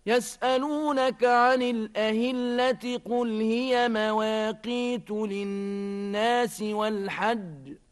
يسألونك عن الأهلة قل هي مواقيت للناس والحج